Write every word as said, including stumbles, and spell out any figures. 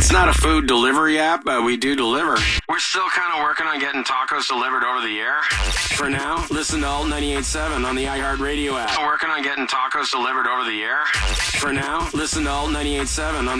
It's not a food delivery app, but we do deliver. We're still kind of working on getting tacos delivered over the air. For now, listen to Alt ninety-eight point seven on the iHeartRadio app. We're working on getting tacos delivered over the air. For now, listen to Alt ninety-eight point seven on the